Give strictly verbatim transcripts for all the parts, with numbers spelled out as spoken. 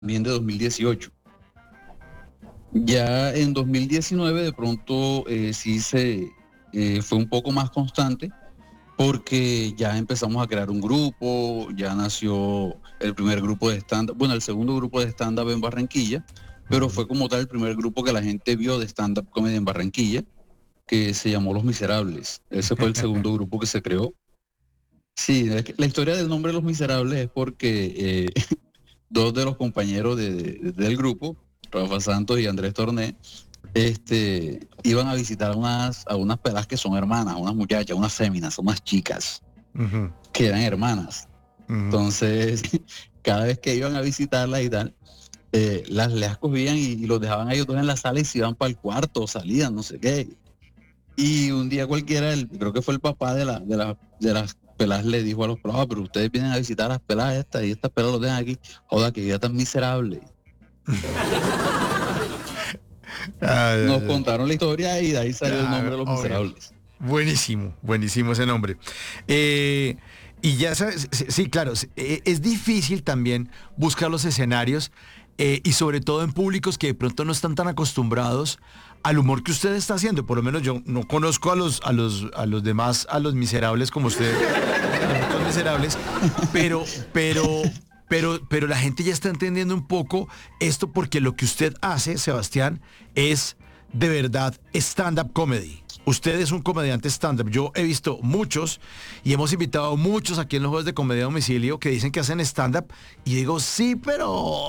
también de dos mil dieciocho. Ya en dos mil diecinueve de pronto eh, sí se eh, fue un poco más constante porque ya empezamos a crear un grupo, ya nació el primer grupo de stand-up, bueno, el segundo grupo de stand-up en Barranquilla, pero Ujú. fue como tal el primer grupo que la gente vio de stand-up comedy en Barranquilla, que se llamó Los Miserables. Ese fue el segundo grupo que se creó. Sí, es que la historia del nombre de Los Miserables es porque eh, dos de los compañeros de- de- del grupo, Rafa Santos y Andrés Torné, este, iban a visitar a unas, a unas pelas que son hermanas, unas muchachas, unas féminas, unas chicas, Ujú. que eran hermanas. Ujú. Entonces, cada vez que iban a visitarlas y tal, eh, las les cogían y, y los dejaban a ellos dos en la sala y se iban para el cuarto, salían, no sé qué. Y un día cualquiera, el, creo que fue el papá de, la, de, la, de las pelas, le dijo a los pelados: "Ah, pero ustedes vienen a visitar a las pelas estas y estas pelas los dejan aquí. Joda, que vida tan miserable". Ay, Nos ay, ay. contaron la historia y de ahí salió el nombre Claro, de Los obvio. Miserables. Buenísimo, buenísimo ese nombre. Eh, y ya sabes, sí, sí, claro, es, eh, es difícil también buscar los escenarios eh, y sobre todo en públicos que de pronto no están tan acostumbrados al humor que usted está haciendo. Por lo menos yo no conozco a los, a los, a los demás, a los miserables como usted, a los otros miserables, pero, pero, pero, pero la gente ya está entendiendo un poco esto porque lo que usted hace, Sebastián, es de verdad stand-up comedy. Usted es un comediante stand-up. Yo he visto muchos y hemos invitado a muchos aquí en los juegos de comedia a domicilio que dicen que hacen stand-up y digo, sí, pero...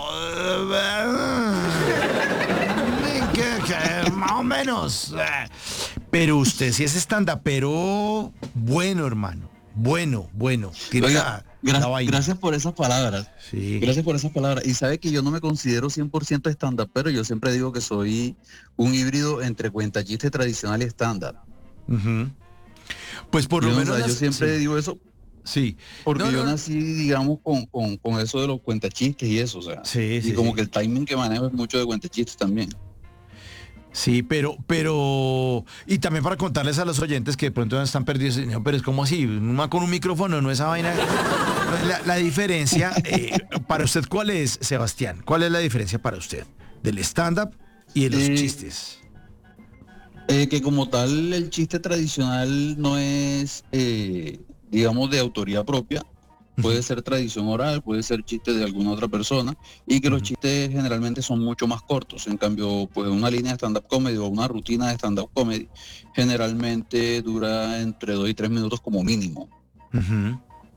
que, que, más o menos. Pero usted sí es stand-up, pero bueno, hermano. Bueno, bueno. Tiene Oiga, la, la gra- vaina. gracias por esas palabras. Sí. Gracias por esas palabras. Y sabe que yo no me considero cien por ciento stand-up, pero yo siempre digo que soy un híbrido entre cuentachiste tradicional y stand-up. Ujú. Pues por lo Yo, no, o menos sea, yo las... siempre Sí, digo eso sí. porque No, yo no, nací, digamos, con, con, con eso de los cuentachistes y eso, o sea, sí, y sí, como que sí. el timing que manejo es mucho de cuentachistes también. Sí, pero, pero, y también para contarles a los oyentes que de pronto están perdidos, no, pero es como así, un man con un micrófono, no esa vaina. La, la diferencia, eh, para usted, ¿cuál es, Sebastián? ¿Cuál es la diferencia para usted del stand-up y de los Eh, chistes? eh, que como tal el chiste tradicional no es, eh, digamos, de autoría propia. Ujú, Puede ser tradición oral, puede ser chiste de alguna otra persona, y que los ujú. chistes generalmente son mucho más cortos. En cambio, pues una línea de stand-up comedy o una rutina de stand-up comedy generalmente dura entre dos y tres minutos como mínimo. Ujú.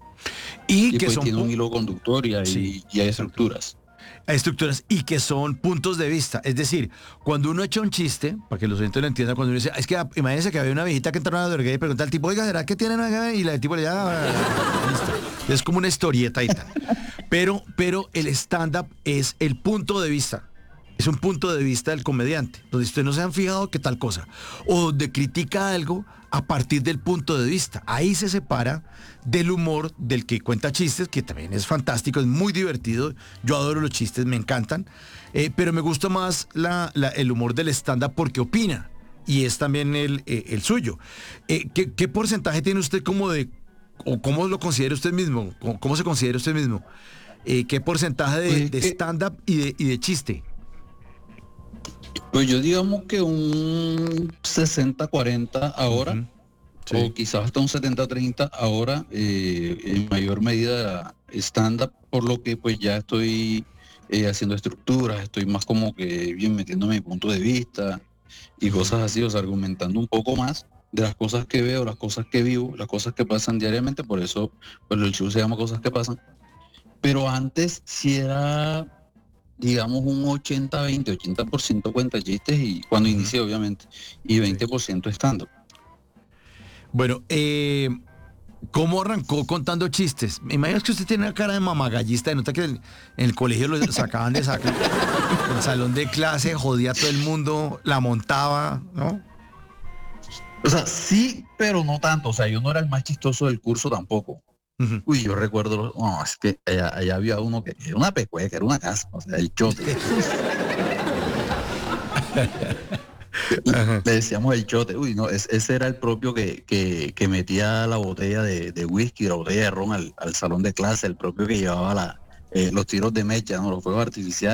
Y Y que pues son, tiene un pu- hilo conductor y sí, hay, y hay exacto. estructuras. Hay estructuras y que son puntos de vista. Es decir, cuando uno echa un chiste, para que los oyentes lo entiendan, cuando uno dice, es que ah, imagínense que había una viejita que entraba a la droguería y pregunta al tipo, oiga, ¿será que tienen acá? Y la el tipo le da, listo. Es como una historieta y tal. Pero, pero el stand-up es el punto de vista. Es un punto de vista del comediante, donde ustedes no se han fijado que tal cosa, o donde critica algo a partir del punto de vista. Ahí se separa del humor del que cuenta chistes, que también es fantástico, es muy divertido. Yo adoro los chistes, me encantan, eh, pero me gusta más la- la- el humor del stand-up porque opina, y es también el, eh, el suyo. Eh, ¿qué, qué porcentaje tiene usted como de, o cómo lo considera usted mismo? ¿Cómo, cómo se considera usted mismo? Eh, ¿qué porcentaje Pues de, es de que, stand-up y de, y de chiste? pues yo digamos que un sesenta cuarenta ahora, Ujú. o Sí. quizás hasta un setenta treinta ahora, eh, en mayor medida stand-up, por lo que pues ya estoy eh, haciendo estructuras, estoy más como que bien metiéndome mi punto de vista y Ujú. cosas así, o sea, argumentando un poco más de las cosas que veo, las cosas que vivo, las cosas que pasan diariamente, por eso pues el show se llama Cosas que Pasan. Pero antes sí era, digamos, un ochenta veinte, ochenta por ciento cuenta chistes y cuando Ujú. inicié obviamente, y Sí. veinte por ciento stand-up. Bueno, eh, ¿cómo arrancó contando chistes? Me imagino que usted tiene una cara de mamagallista, de nota que en, en el colegio lo sacaban de saco. El salón de clase jodía a todo el mundo, la montaba, ¿no? O sea, sí, pero no tanto, o sea, yo no era el más chistoso del curso tampoco. Ujú. Uy, yo recuerdo, los- no, es que allá, allá había uno que era una pecueca, era una casa, o sea, el chote. Ajá. Le decíamos el chote. Uy, no, es- ese era el propio que, que, que metía la botella de, de whisky, la botella de ron al, al salón de clase, el propio que llevaba la, eh, los tiros de mecha, ¿no? Los fuegos artificiales.